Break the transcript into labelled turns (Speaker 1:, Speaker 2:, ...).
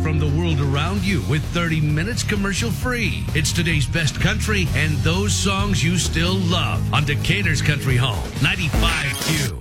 Speaker 1: from the world around you with 30 minutes commercial free. It's today's best country and those songs you still love on Decatur's Country Home, 95Q.